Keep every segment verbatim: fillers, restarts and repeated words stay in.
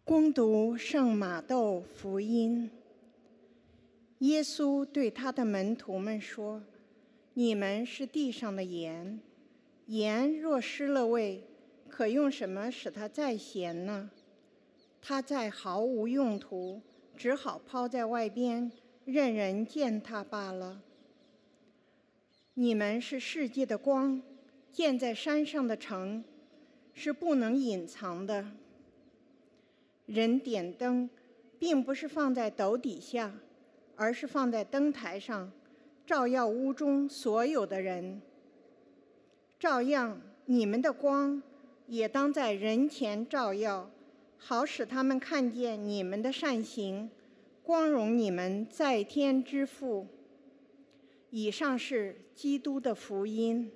恭读圣马窦福音。耶稣对他的门徒们说：“你们是地上的盐，盐若失了味，可用什么使它再咸呢？它再毫无用途，只好抛在外边，任人践踏罢了。你们是世界的光，建在山上的城，是不能隐藏的。人点灯，并不是放在斗底下，而是放在灯台上，照耀屋中所有的人。照样，你们的光也当在人前照耀，好使他们看见你们的善行，光荣你们在天之父。”以上是基督的福音。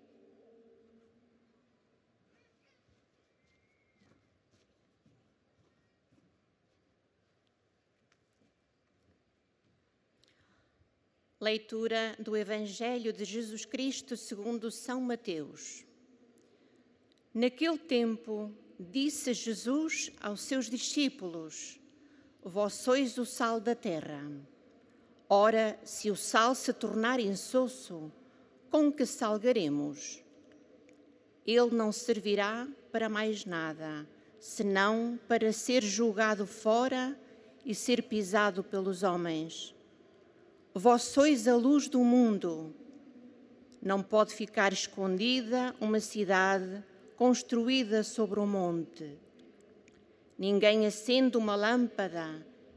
Leitura do Evangelho de Jesus Cristo segundo São Mateus. Naquele tempo, disse Jesus aos seus discípulos: Vós sois o sal da terra. Ora, se o sal se tornar insosso, com que salgaremos? Ele não servirá para mais nada, senão para ser jogado fora e ser pisado pelos homens. Vós sois a luz do mundo. Não pode ficar escondida uma cidade construída sobre um monte. Ninguém acende uma lâmpada